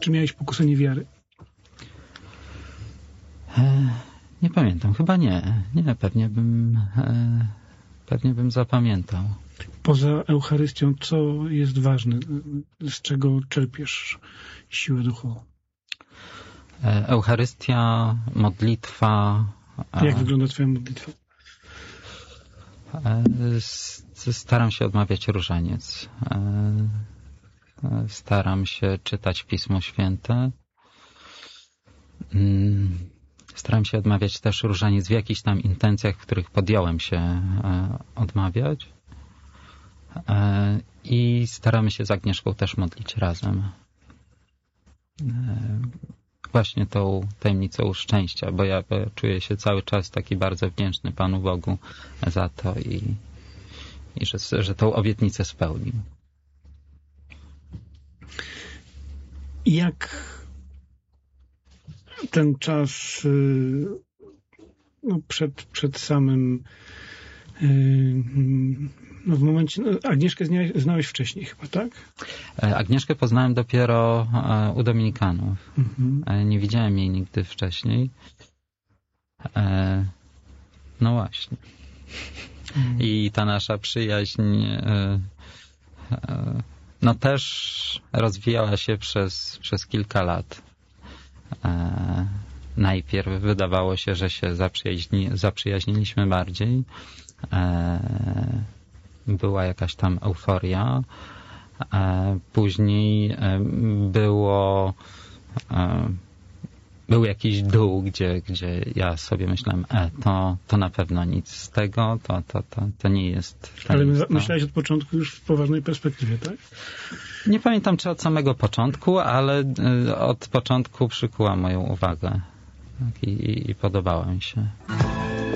Czy miałeś pokusę niewiary? Nie pamiętam, chyba nie. Nie, pewnie bym zapamiętał. Poza Eucharystią, co jest ważne? Z czego czerpiesz siłę duchową? Eucharystia, modlitwa. Jak wygląda twoja modlitwa? Staram się odmawiać różaniec. Staram się czytać Pismo Święte. Staram się odmawiać też różaniec w jakichś tam intencjach, w których podjąłem się odmawiać. I staramy się z Agnieszką też modlić razem. Właśnie tą tajemnicą szczęścia, bo ja czuję się cały czas taki bardzo wdzięczny Panu Bogu za to i że tą obietnicę spełnił. Jak ten czas przed samym w momencie... Agnieszkę znałeś wcześniej chyba, tak? Agnieszkę poznałem dopiero u Dominikanów. Mhm. Nie widziałem jej nigdy wcześniej. No właśnie. Mhm. I ta nasza przyjaźń no też rozwijała się przez kilka lat. Najpierw wydawało się, że się zaprzyjaźniliśmy bardziej. Była jakaś tam euforia. Później był jakiś dół, gdzie ja sobie myślałem, to na pewno nic z tego, to nie jest... Ale myślałeś od początku już w poważnej perspektywie, tak? Nie pamiętam, czy od samego początku, ale od początku przykuła moją uwagę. Tak, i podobała mi się.